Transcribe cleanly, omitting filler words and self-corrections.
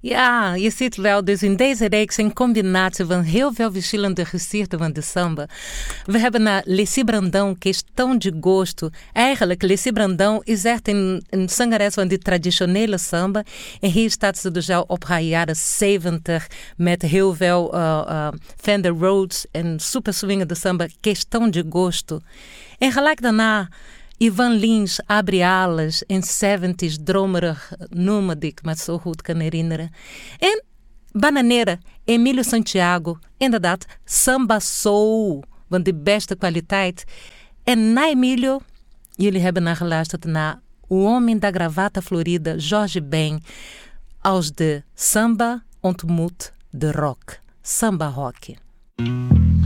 Ja, je ziet wel, dus in deze reeks een combinatie van heel veel verschillende gezichten van de samba. We hebben naar Leci Brandão, Questão de Gosto. Eigenlijk, Leci Brandão is echt een zangeres van de traditionele samba. En hier staat ze dus al op haar jaren 70 met heel veel Fender Rhodes en super swingende samba, Questão de Gosto. En gelijk daarna Ivan Lins, Abre Alas, in 70s, dromerig nummer die ik me zo goed kan herinneren. En Bananeira, Emílio Santiago, inderdaad, samba soul, van de beste kwaliteit. En na Emílio, jullie hebben naar geluisterd naar O Homem da Gravata Florida, Jorge Ben, als de samba ontmoet de rock, samba rock.